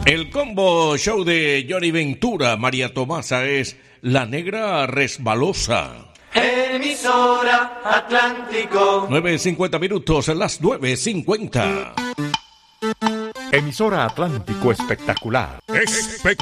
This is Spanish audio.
El combo show de Johnny Ventura, María Tomasa es La Negra Resbalosa. Emisora Atlántico. 9:50 minutos, las 9:50. Emisora Atlántico Espectacular.